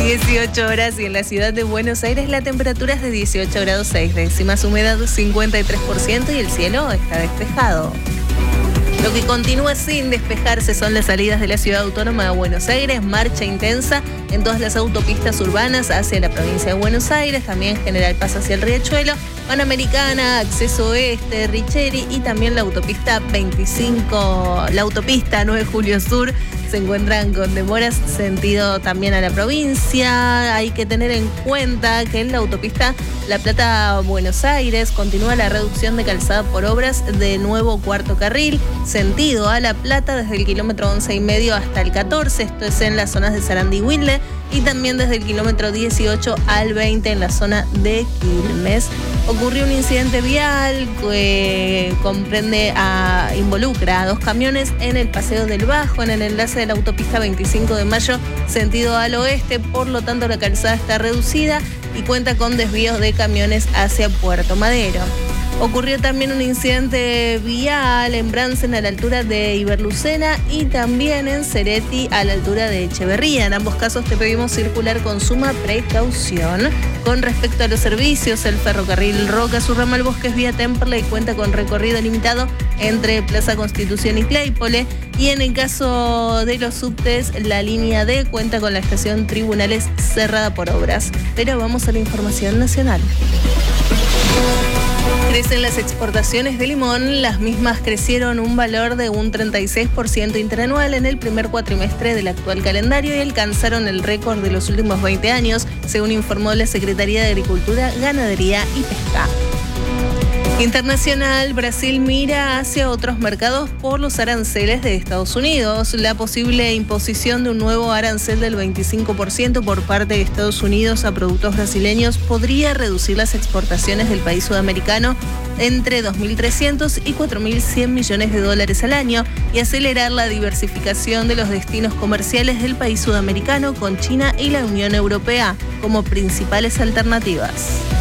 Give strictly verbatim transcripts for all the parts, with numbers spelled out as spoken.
dieciocho horas y en la ciudad de Buenos Aires la temperatura es de dieciocho grados seis décimas, humedad cincuenta y tres por ciento y el cielo está despejado. Lo que continúa sin despejarse son las salidas de la ciudad autónoma de Buenos Aires, marcha intensa en todas las autopistas urbanas hacia la provincia de Buenos Aires, también General Paz hacia el Riachuelo, Panamericana, Acceso Oeste, Richeri y también la autopista veinticinco, la autopista nueve de Julio Sur, se encuentran con demoras sentido también a la provincia. Hay que tener en cuenta que en la autopista La Plata-Buenos Aires continúa la reducción de calzada por obras de nuevo cuarto carril, sentido a La Plata desde el kilómetro once y medio hasta el catorce, esto es en las zonas de Sarandí y Wilde, y también desde el kilómetro dieciocho al veinte en la zona de Quilmes. Ocurrió un incidente vial que comprende a, involucra a dos camiones en el Paseo del Bajo, en el enlace de la autopista veinticinco de mayo, sentido al oeste, por lo tanto la calzada está reducida y cuenta con desvíos de camiones hacia Puerto Madero. Ocurrió también un incidente vial en Bransen a la altura de Iberlucena y también en Cereti a la altura de Echeverría. En ambos casos te pedimos circular con suma precaución. Con respecto a los servicios, el ferrocarril Roca su ramal Bosques vía Temperley cuenta con recorrido limitado entre Plaza Constitución y Claypole, y en el caso de los subtes, la línea D cuenta con la estación Tribunales cerrada por obras. Pero vamos a la información nacional. Crecen las exportaciones de limón, las mismas crecieron un valor de un treinta y seis por ciento interanual en el primer cuatrimestre del actual calendario y alcanzaron el récord de los últimos veinte años, según informó la Secretaría de Agricultura, Ganadería y Pesca. Internacional, Brasil mira hacia otros mercados por los aranceles de Estados Unidos. La posible imposición de un nuevo arancel del veinticinco por ciento por parte de Estados Unidos a productos brasileños podría reducir las exportaciones del país sudamericano entre dos mil trescientos y cuatro mil cien millones de dólares al año y acelerar la diversificación de los destinos comerciales del país sudamericano con China y la Unión Europea como principales alternativas.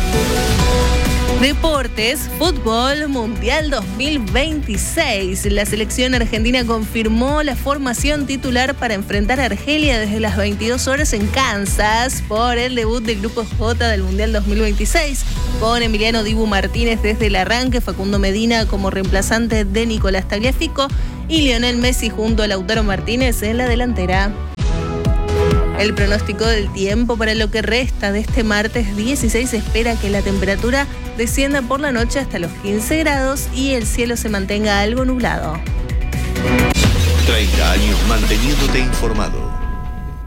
Deportes, fútbol, Mundial dos mil veintiséis. La selección argentina confirmó la formación titular para enfrentar a Argelia desde las veintidós horas en Kansas por el debut del Grupo J del Mundial dos mil veintiséis, con Emiliano Dibu Martínez desde el arranque, Facundo Medina como reemplazante de Nicolás Tagliafico y Lionel Messi junto a Lautaro Martínez en la delantera. El pronóstico del tiempo para lo que resta de este martes dieciséis espera que la temperatura descienda por la noche hasta los quince grados y el cielo se mantenga algo nublado. treinta años manteniéndote informado.